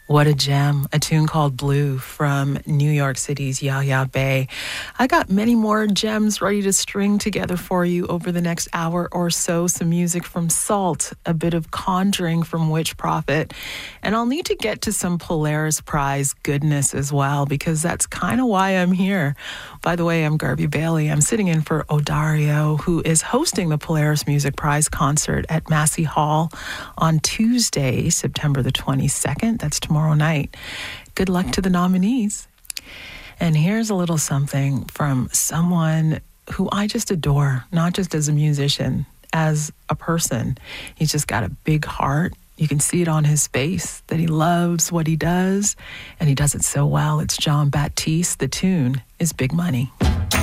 What a gem, a tune called Blue from New York City's Yaya Bey. I got many more gems ready to string together for you over the next hour or so. Some music from Salt, a bit of Conjuring from Witch Prophet, and I'll need to get to some Polaris Prize goodness as well, because that's kind of why I'm here. By the way, I'm Garby Bailey. I'm sitting in for Odario, who is hosting the Polaris Music Prize concert at Massey Hall on Tuesday, September the 22nd. That's tomorrow night. Good luck to the nominees. And here's a little something from someone who I just adore, not just as a musician, as a person. He's just got a big heart. You can see it on his face that he loves what he does, and he does it so well. It's Jon Batiste. The tune is Big Money.